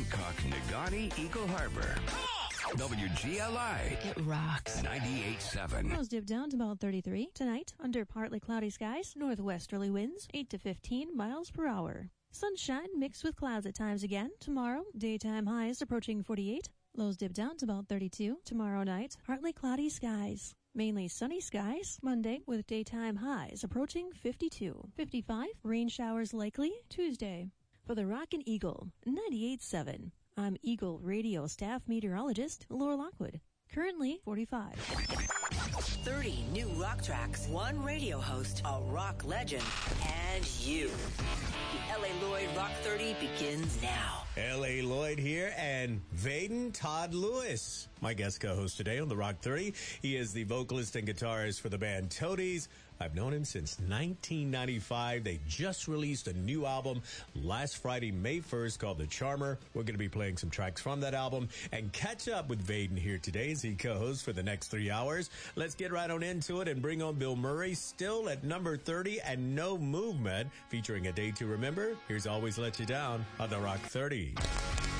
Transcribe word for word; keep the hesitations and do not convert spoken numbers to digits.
Hancock, Negaunee, Eagle Harbor. W G L I. It rocks. ninety-eight point seven. Clouds dip down to about thirty-three. Tonight, under partly cloudy skies, northwesterly winds, eight to fifteen miles per hour. Sunshine mixed with clouds at times again. Tomorrow, daytime highs approaching forty-eight. Lows dip down to about thirty-two. Tomorrow night, partly cloudy skies. Mainly sunny skies. Monday, with daytime highs approaching fifty-two. fifty-five, rain showers likely. Tuesday. For the Rockin' Eagle, ninety-eight point seven. I'm Eagle Radio staff meteorologist Laura Lockwood. Currently forty-five. thirty new rock tracks, one radio host, a rock legend, and you. The L A. Lloyd Rock thirty begins now. L A. Lloyd here, and Vaden Todd Lewis, my guest co-host today on the Rock thirty. He is the vocalist and guitarist for the band Toadies. I've known him since nineteen ninety-five. They just released a new album last Friday, May first, called The Charmer. We're going to be playing some tracks from that album and catch up with Vaden here today as he co-hosts for the next three hours. Let's get right on into it and bring on Bill Murray, still at number thirty and No Movement, featuring A Day to Remember. Here's Always Let You Down on the Rock thirty.